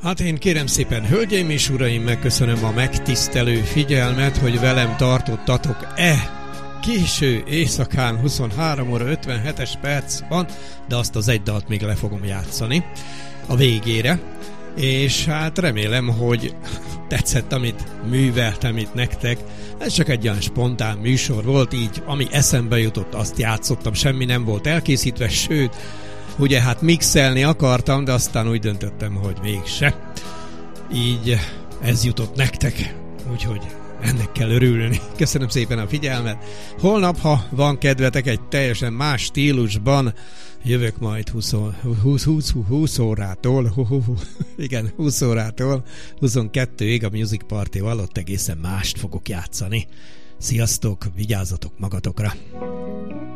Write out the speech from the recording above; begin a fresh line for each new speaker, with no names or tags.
Hát én kérem szépen, hölgyeim és uraim, megköszönöm a megtisztelő figyelmet, hogy velem tartottatok késő éjszakán 23 óra 57-es perc van, de azt az egy dalt még le fogom játszani a végére, és hát remélem, hogy tetszett, amit műveltem itt nektek. Ez csak egy olyan spontán műsor volt, így ami eszembe jutott, azt játszottam, semmi nem volt elkészítve, sőt, ugye hát mixelni akartam, de aztán úgy döntöttem, hogy mégse. Így ez jutott nektek, úgyhogy ennek kell örülni. Köszönöm szépen a figyelmet. Holnap, ha van kedvetek, egy teljesen más stílusban jövök majd 20 órától, igen, 20 órától 22-ig a Music Party-val, ott egészen mást fogok játszani. Sziasztok, vigyázzatok magatokra!